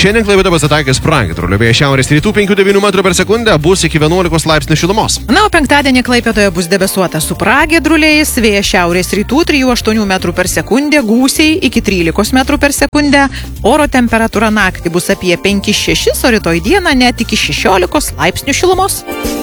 Šiandien Klaipėdoje pasitaikys pragiedrulių, vėjas šiaurės rytų 5-9 m/s bus iki 11 laipsnių šilumos. Na, o penktadienį Klaipėdoje bus debesuota su pragiedruliais, vėjas šiaurės rytų 3-8 m/s, gūsiai iki 13 m/s, oro temperatūra naktį bus apie 5-6, o rytoj dieną net iki 16 laipsnių šilumos.